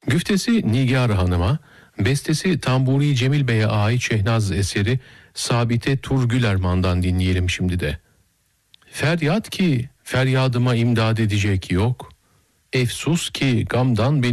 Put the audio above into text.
Güftesi Nigar Hanım'a, bestesi Tamburi Cemil Bey'e ait Şehnaz eseri Sabite Turgülerman'dan dinleyelim şimdi de. Feryat ki feryadıma imdad edecek yok, efsus ki gamdan beni